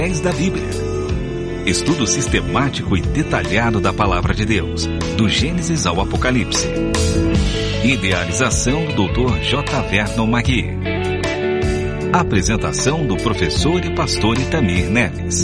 da Bíblia. Estudo sistemático e detalhado da Palavra de Deus, do Gênesis ao Apocalipse. Idealização do Dr. J. Vernon Magui. Apresentação do professor e pastor Itamir Neves.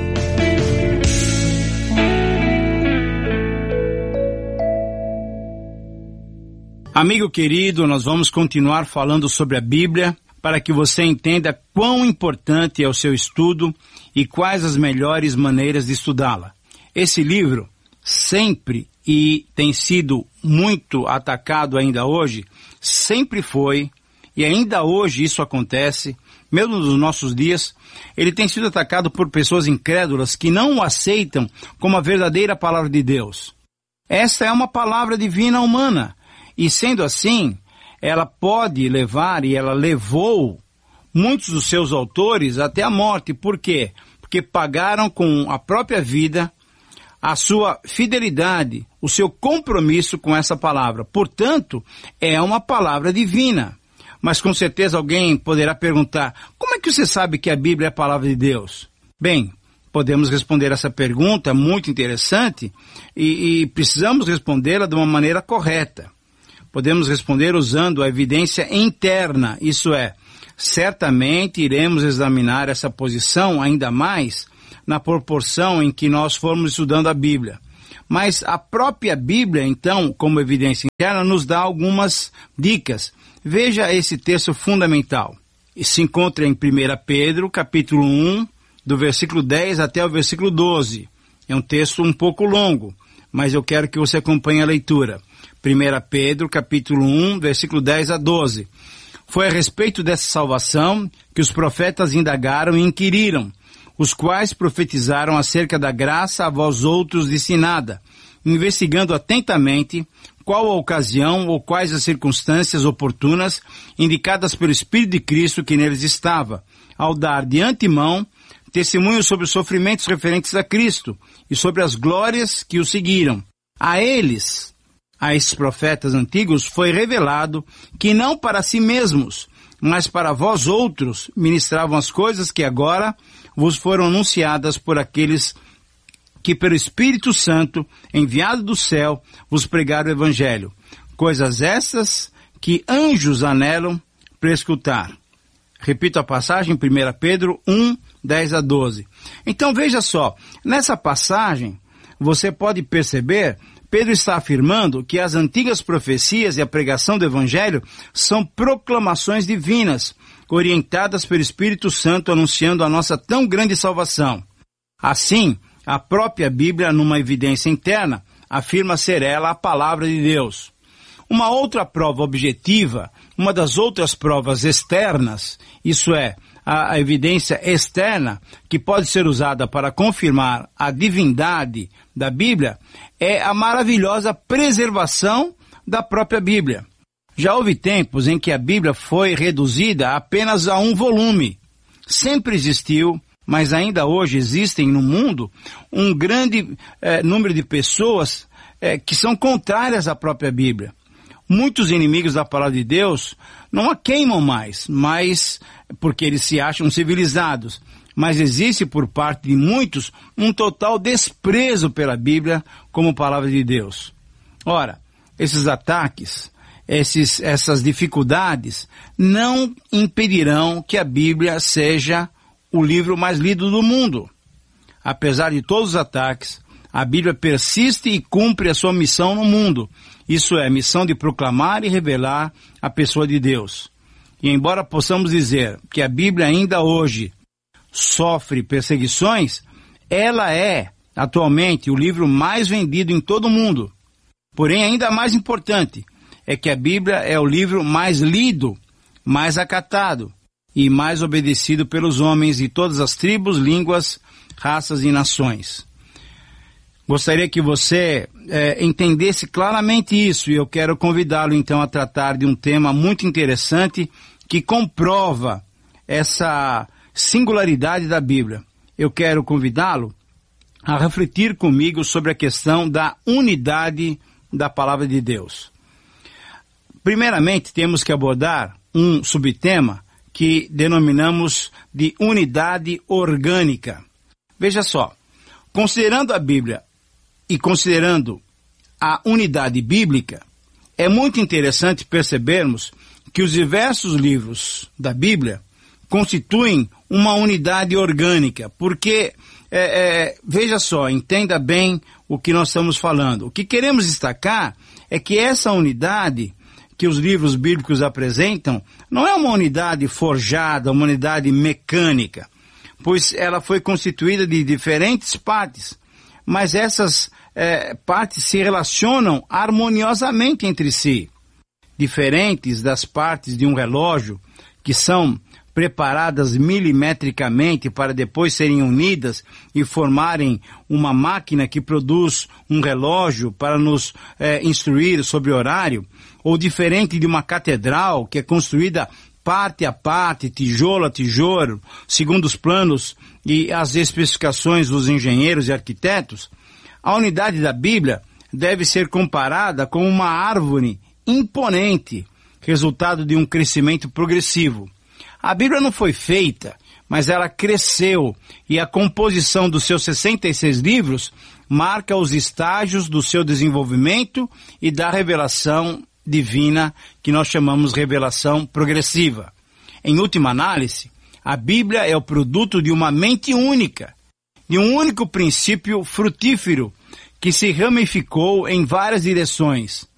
Amigo querido, nós vamos continuar falando sobre a Bíblia para que você entenda quão importante é o seu estudo e quais as melhores maneiras de estudá-la. Esse livro sempre, e tem sido muito atacado ainda hoje, sempre foi, e ainda hoje isso acontece, mesmo nos nossos dias, ele tem sido atacado por pessoas incrédulas que não o aceitam como a verdadeira palavra de Deus. Essa é uma palavra divina humana, e sendo assim, ela pode levar, e ela levou, muitos dos seus autores até a morte. Por quê? Porque pagaram com a própria vida a sua fidelidade, o seu compromisso com essa palavra. Portanto, é uma palavra divina. Mas com certeza alguém poderá perguntar, como é que você sabe que a Bíblia é a palavra de Deus? Bem, podemos responder essa pergunta muito interessante e precisamos respondê-la de uma maneira correta. Podemos responder usando a evidência interna, isso é, certamente iremos examinar essa posição ainda mais na proporção em que nós formos estudando a Bíblia. Mas a própria Bíblia, então, como evidência interna, nos dá algumas dicas. Veja esse texto fundamental. Se encontra em 1 Pedro, capítulo 1, do versículo 10 até o versículo 12. É um texto um pouco longo, mas eu quero que você acompanhe a leitura. 1 Pedro, capítulo 1, versículo 10 a 12. Foi a respeito dessa salvação que os profetas indagaram e inquiriram, os quais profetizaram acerca da graça a vós outros destinada, investigando atentamente qual a ocasião ou quais as circunstâncias oportunas indicadas pelo Espírito de Cristo que neles estava, ao dar de antemão testemunho sobre os sofrimentos referentes a Cristo e sobre as glórias que o seguiram. A esses profetas antigos foi revelado que não para si mesmos, mas para vós outros ministravam as coisas que agora vos foram anunciadas por aqueles que pelo Espírito Santo, enviado do céu, vos pregaram o Evangelho. Coisas essas que anjos anelam para escutar. Repito a passagem, 1 Pedro 1, 10 a 12. Então veja só, nessa passagem você pode perceber Pedro está afirmando que as antigas profecias e a pregação do Evangelho são proclamações divinas, orientadas pelo Espírito Santo, anunciando a nossa tão grande salvação. Assim, a própria Bíblia, numa evidência interna, afirma ser ela a palavra de Deus. Uma outra prova objetiva, uma das outras provas externas, isso é, a evidência externa, que pode ser usada para confirmar a divindade da Bíblia, é a maravilhosa preservação da própria Bíblia. Já houve tempos em que a Bíblia foi reduzida apenas a um volume. Sempre existiu, mas ainda hoje existem no mundo um grande número de pessoas que são contrárias à própria Bíblia. Muitos inimigos da palavra de Deus não a queimam mais, mas porque eles se acham civilizados. Mas existe por parte de muitos um total desprezo pela Bíblia como palavra de Deus. Ora, esses ataques, essas dificuldades não impedirão que a Bíblia seja o livro mais lido do mundo. Apesar de todos os ataques, a Bíblia persiste e cumpre a sua missão no mundo. Isso é, a missão de proclamar e revelar a pessoa de Deus. E embora possamos dizer que a Bíblia ainda hoje sofre perseguições, ela é, atualmente, o livro mais vendido em todo o mundo. Porém, ainda mais importante, é que a Bíblia é o livro mais lido, mais acatado e mais obedecido pelos homens de todas as tribos, línguas, raças e nações. Gostaria que você entendesse claramente isso, e eu quero convidá-lo então a tratar de um tema muito interessante que comprova essa singularidade da Bíblia. Eu quero convidá-lo a refletir comigo sobre a questão da unidade da palavra de Deus. Primeiramente, temos que abordar um subtema que denominamos de unidade orgânica. Veja só, considerando a Bíblia e considerando a unidade bíblica, é muito interessante percebermos que os diversos livros da Bíblia constituem uma unidade orgânica, porque, veja só, entenda bem o que nós estamos falando. O que queremos destacar é que essa unidade que os livros bíblicos apresentam não é uma unidade forjada, uma unidade mecânica, pois ela foi constituída de diferentes partes, mas essas partes se relacionam harmoniosamente entre si, diferentes das partes de um relógio que são preparadas milimetricamente para depois serem unidas e formarem uma máquina que produz um relógio para nos instruir sobre horário, ou diferente de uma catedral que é construída parte a parte, tijolo a tijolo, segundo os planos e as especificações dos engenheiros e arquitetos. A unidade da Bíblia deve ser comparada com uma árvore imponente, resultado de um crescimento progressivo. A Bíblia não foi feita, mas ela cresceu, e a composição dos seus 66 livros marca os estágios do seu desenvolvimento e da revelação divina, que nós chamamos revelação progressiva. Em última análise, a Bíblia é o produto de uma mente única, de um único princípio frutífero que se ramificou em várias direções.